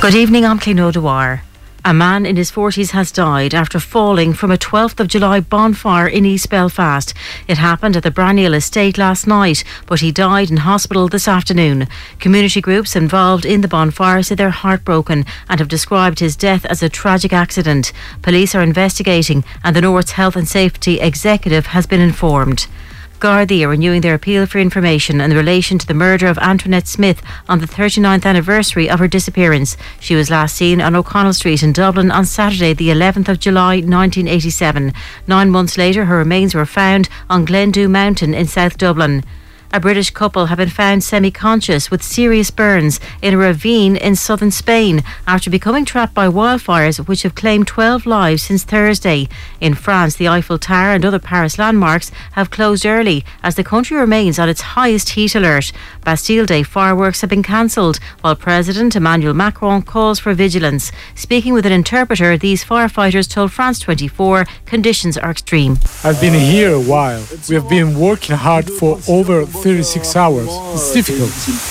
Good evening, I'm Clín O'Dwyer. A man in his 40s has died after falling from a 12th of July bonfire in East Belfast. It happened at the Branniel estate last night, but he died in hospital this afternoon. Community groups involved in the bonfire say they're heartbroken and have described his death as a tragic accident. Police are investigating and the North's Health and Safety Executive has been informed. Gardaí are renewing their appeal for information in relation to the murder of Antoinette Smith on the 39th anniversary of her disappearance. She was last seen on O'Connell Street in Dublin on Saturday the 11th of July 1987. 9 months later her remains were found on Glendew Mountain in South Dublin. A British couple have been found semi-conscious with serious burns in a ravine in southern Spain after becoming trapped by wildfires which have claimed 12 lives since Thursday. In France, the Eiffel Tower and other Paris landmarks have closed early as the country remains on its highest heat alert. Bastille Day fireworks have been cancelled while President Emmanuel Macron calls for vigilance. Speaking with an interpreter, these firefighters told France 24 conditions are extreme. I've been here a while. We have been working hard for over 36 hours. It's difficult.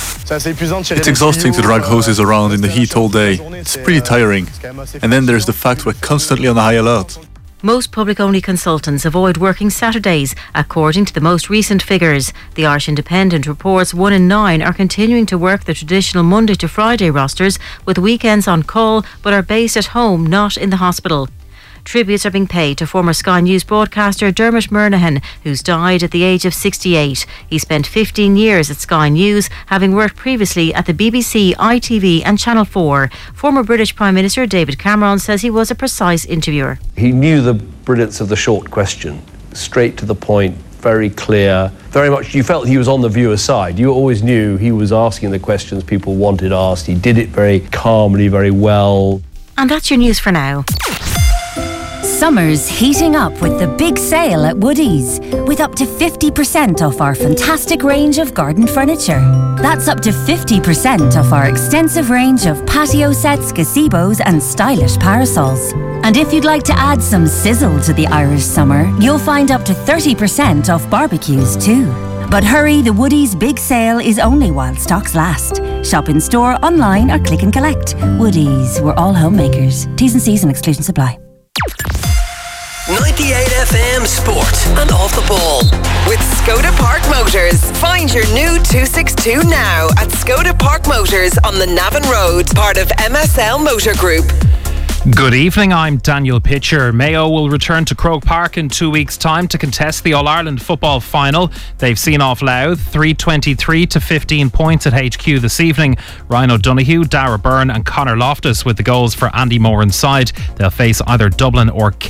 It's exhausting to drag hoses around in the heat all day. It's pretty tiring. And then there's the fact we're constantly on high alert. Most public-only consultants avoid working Saturdays, according to the most recent figures. The Irish Independent reports 1 in 9 are continuing to work the traditional Monday to Friday rosters with weekends on call but are based at home, not in the hospital. Tributes are being paid to former Sky News broadcaster Dermot Murnaghan, who's died at the age of 68. He spent 15 years at Sky News, having worked previously at the BBC, ITV and Channel 4. Former British Prime Minister David Cameron says he was a precise interviewer. He knew the brilliance of the short question, straight to the point, very clear, very much you felt he was on the viewer's side. You always knew he was asking the questions people wanted asked. He did it very calmly, very well. And that's your news for now. Summer's heating up with the big sale at Woodies, with up to 50% off our fantastic range of garden furniture. That's up to 50% off our extensive range of patio sets, gazebos and stylish parasols. And if you'd like to add some sizzle to the Irish summer, you'll find up to 30% off barbecues too. But hurry, the Woodies big sale is only while stocks last. Shop in store, online or click and collect. Woodies, we're all homemakers. T's and C's and exclusion supply. 98 FM Sport and Off the Ball with Skoda Park Motors. Find your new 262 now at Skoda Park Motors on the Navan Road, part of MSL Motor Group. Good evening, I'm Daniel Pitcher. Mayo will return to Croke Park in 2 weeks' time to contest the All-Ireland football final. They've seen off Louth 323 to 15 points at HQ this evening. Ryan O'Donoghue, Dara Byrne and Conor Loftus with the goals for Andy Moran's side. They'll face either Dublin or